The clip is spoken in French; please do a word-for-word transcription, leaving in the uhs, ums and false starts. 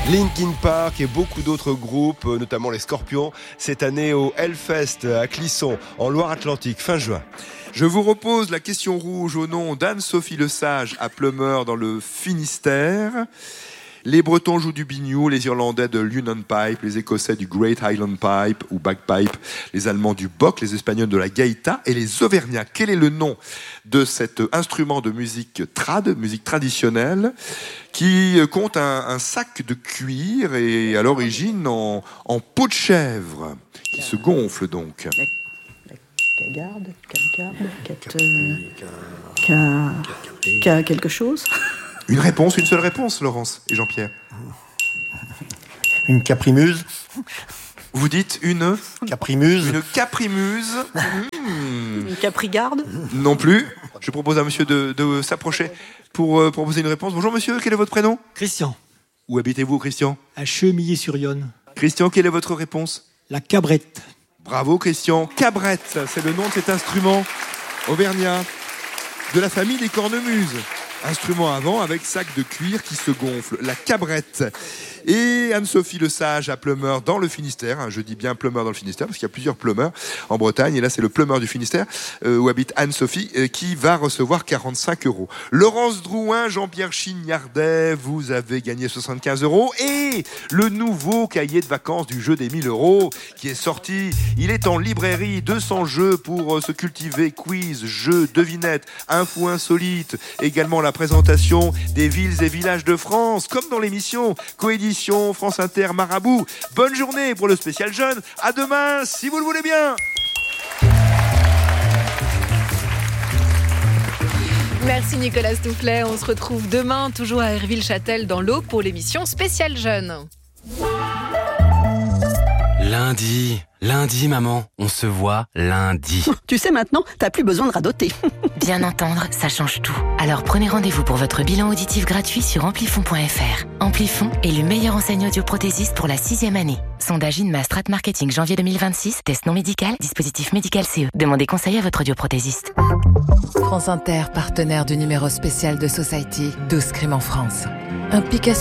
Linkin Park et beaucoup d'autres groupes, notamment les Scorpions, cette année au Hellfest à Clisson, en Loire-Atlantique, fin juin. Je vous repose la question rouge au nom d'Anne-Sophie Lesage à Pleumeur dans le Finistère. Les Bretons jouent du biniou, les Irlandais de l'Union Pipe, les Écossais du Great Highland Pipe ou Bagpipe, les Allemands du Bock, les Espagnols de la Gaïta et les Auvergnats. Quel est le nom de cet instrument de musique trad, musique traditionnelle, qui compte un, un sac de cuir et à l'origine en, en peau de chèvre, qui se gonfle donc. Cagarde, cagarde, ca quelque chose. Une réponse, une seule réponse, Laurence et Jean-Pierre. Une caprimuse. Vous dites une Caprimuse. Une caprimuse. Mmh. Une caprigarde. Non plus. Je propose à monsieur de, de s'approcher pour euh, proposer une réponse. Bonjour monsieur, quel est votre prénom? Christian. Où habitez-vous, Christian? À Chemillé-sur-Yonne. Christian, quelle est votre réponse? La cabrette. Bravo Christian. Cabrette, c'est le nom de cet instrument auvergnat de la famille des cornemuses. Instrument avant avec sac de cuir qui se gonfle, la cabrette. Et Anne-Sophie Lesage à Pleumeur dans le Finistère. Je dis bien Pleumeur dans le Finistère parce qu'il y a plusieurs Pleumeurs en Bretagne. Et là, c'est le Pleumeur du Finistère euh, où habite Anne-Sophie euh, qui va recevoir quarante-cinq euros. Laurence Drouin, Jean-Pierre Chignardet, vous avez gagné soixante-quinze euros. Et le nouveau cahier de vacances du jeu des mille euros qui est sorti. Il est en librairie. deux cents jeux pour euh, se cultiver. Quiz, jeux, devinettes, infos insolites. Également la présentation des villes et villages de France, comme dans l'émission Coédition France Inter Marabout. Bonne journée pour le spécial jeune. À demain, si vous le voulez bien. Merci Nicolas Stoufflet. On se retrouve demain, toujours à Herville-Châtel dans l'Aube pour l'émission spéciale jeune. Lundi, lundi maman, on se voit lundi. Tu sais maintenant, t'as plus besoin de radoter. Bien entendre, ça change tout. Alors prenez rendez-vous pour votre bilan auditif gratuit sur amplifon point f r. Amplifon est le meilleur enseignant audioprothésiste pour la sixième année. Sondage INMA Strat Marketing janvier deux mille vingt-six, test non médical, dispositif médical C E. Demandez conseil à votre audioprothésiste. France Inter, partenaire du numéro spécial de Society, douze crimes en France. Un Picasso